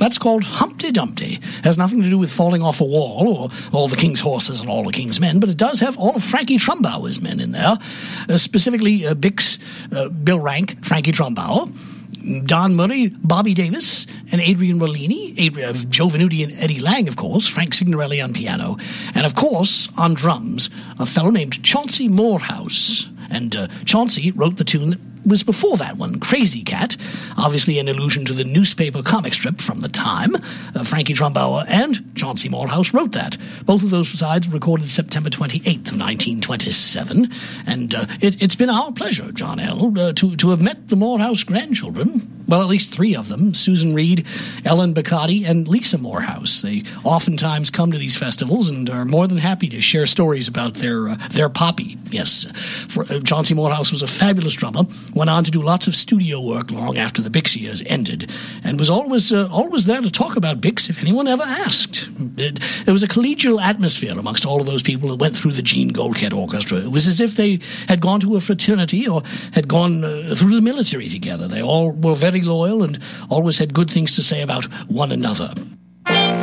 That's called Humpty Dumpty. Has nothing to do with falling off a wall or all the king's horses and all the king's men, but it does have all of Frankie Trumbauer's men in there, specifically Bix, Bill Rank, Frankie Trumbauer, Don Murray, Bobby Davis, and Adrian Rollini, Joe Venuti and Eddie Lang, of course, Frank Signorelli on piano, and of course, on drums, a fellow named Chauncey Morehouse. And Chauncey wrote the tune that was before that one, Crazy Cat, obviously an allusion to the newspaper comic strip from the time. Frankie Trumbauer and Chauncey Morehouse wrote that. Both of those sides were recorded September 28th of 1927, and it's been our pleasure, John L., to have met the Morehouse grandchildren. Well, at least three of them, Susan Reed, Ellen Bacati, and Lisa Morehouse. They oftentimes come to these festivals and are more than happy to share stories about their poppy. Yes, Chauncey Morehouse was a fabulous drummer, went on to do lots of studio work long after the Bix years ended, and was always there to talk about Bix if anyone ever asked. There was a collegial atmosphere amongst all of those people that went through the Gene Goldkett Orchestra. It was as if they had gone to a fraternity or had gone through the military together. They all were very loyal and always had good things to say about one another.